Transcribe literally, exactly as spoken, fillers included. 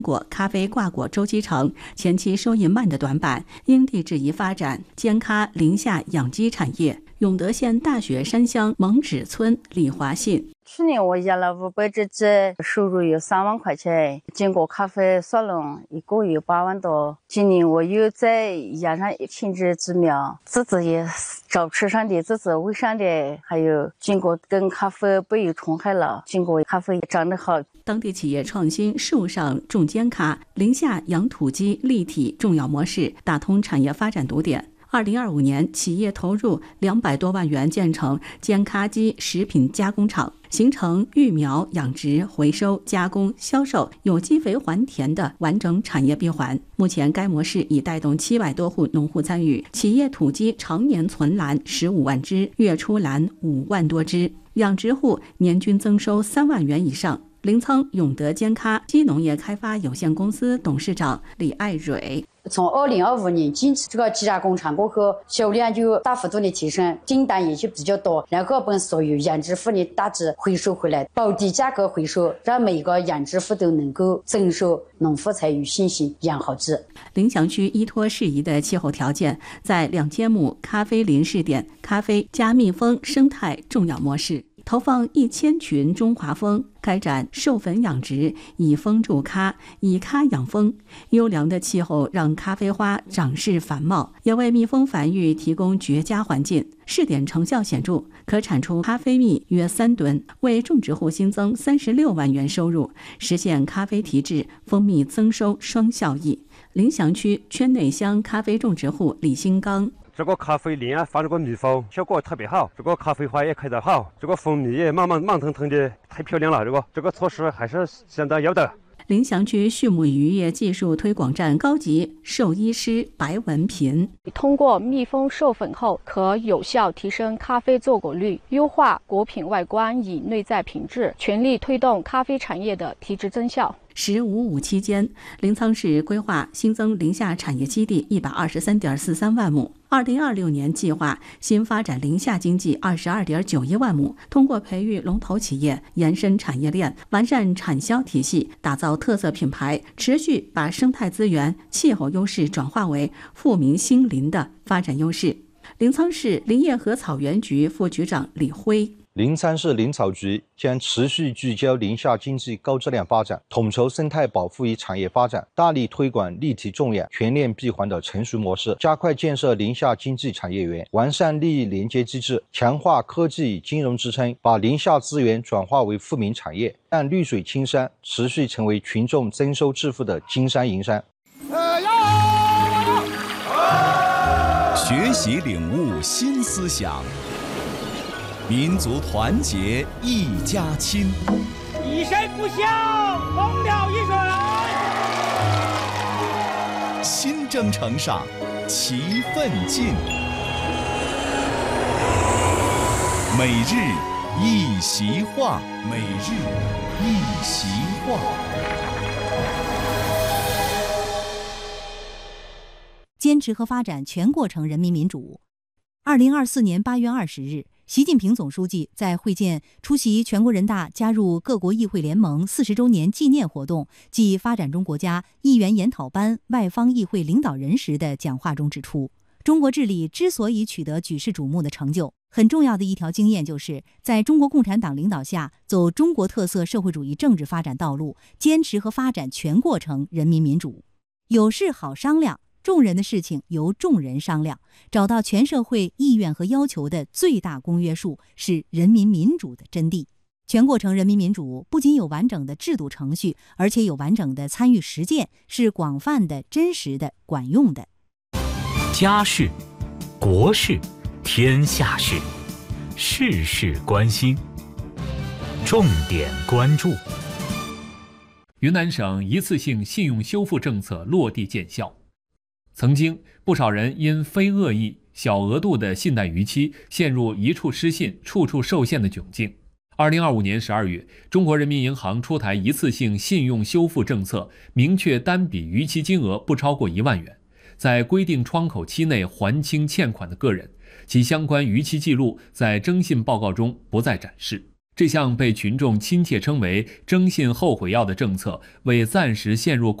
果咖啡挂果周期长、前期收益慢的短板，因地制宜发展尖咖林下养鸡产业。永德县大雪山乡蒙止村李华信， 去年我养了五百只鸡，收入有三万块钱。经过咖啡沙龙，一个月八万多。今年我又再养上一千只鸡苗，自己也找吃上的，自己喂上的，还有经过跟咖啡不有冲害了，经过咖啡也长得好。 当地企业创新树上种尖咖、林下养土鸡立体重要模式，打通产业发展堵点。二零二五年，企业投入两百多万元建成尖咖鸡食品加工厂，形成育苗、养殖、回收、加工、销售、有机肥还田的完整产业闭环。目前，该模式已带动七百多户农户参与，企业土鸡常年存栏十五万只，月出栏五万多只，养殖户年均增收三万元以上。临沧永德尖咖鸡农业开发有限公司董事长李爱蕊。 从二零二五年进这个鸡架工厂过后，销量就大幅度的提升，订单也就比较多，然后把所有养殖户的大致回收回来，保底价格回收，让每个养殖户都能够增收，农户才有信心养好鸡。 临翔区依托适宜的气候条件，在两千亩咖啡林试点咖啡加蜜蜂生态重要模式。投放一千群中华蜂，开展授粉养殖，以蜂助咖，以咖养蜂。优良的气候让咖啡花长势繁茂，也为蜜蜂繁育提供绝佳环境。试点成效显著，可产出咖啡蜜约三吨，为种植户新增三十六万元收入，实现咖啡提质、蜂蜜增收双效益。临翔区圈内乡咖啡种植户李新刚。 这个咖啡林啊，放这个蜜蜂效果特别好，这个咖啡花也开得好，这个蜂蜜也慢慢慢腾腾的，太漂亮了。这个这个措施还是相当有的。 临翔区畜牧渔业技术推广站高级兽医师白文平， 通过蜜蜂授粉后，可有效提升咖啡坐果率，优化果品外观与内在品质，全力推动咖啡产业的提质增效。 十五五期间，临沧市规划新增林下产业基地一百二十三点四三万亩。二零二六年计划新发展林下经济二十二点九一万亩。通过培育龙头企业，延伸产业链，完善产销体系，打造特色品牌，持续把生态资源、气候优势转化为富民兴林的发展优势。临沧市林业和草原局副局长李辉。 临沧市林草局将持续聚焦林下经济高质量发展，统筹生态保护与产业发展，大力推广立体种养、全链闭环的成熟模式，加快建设林下经济产业园，完善利益连接机制，强化科技与金融支撑，把林下资源转化为富民产业，让绿水青山持续成为群众增收致富的金山银山。 学习领悟新思想，民族团结一家亲， 以身不孝，猛了一水。 新征程上，齐奋进。每日一席话，每日一席话。 坚持和发展全过程人民民主。二零二四年八月二十日，习近平总书记在会见出席全国人大加入各国议会联盟四十周年纪念活动暨发展中国家议员研讨班外方议会领导人时的讲话中指出，中国治理之所以取得举世瞩目的成就，很重要的一条经验就是在中国共产党领导下走中国特色社会主义政治发展道路，坚持和发展全过程人民民主。有事好商量，众人的事情由众人商量，找到全社会意愿和要求的最大公约数，是人民民主的真谛。全过程人民民主不仅有完整的制度程序，而且有完整的参与实践，是广泛的、真实的、管用的。 家事、国事、天下事，事事关心，重点关注。云南省一次性信用修复政策落地见效。曾经，不少人因非恶意、小额度的信贷逾期，陷入一处失信、处处受限的窘境。二零二五年十二月，中国人民银行出台一次性信用修复政策，明确单笔逾期金额不超过一万元，在规定窗口期内还清欠款的个人，其相关逾期记录在征信报告中不再展示。 这项被群众亲切称为“征信后悔药”的政策，为暂时陷入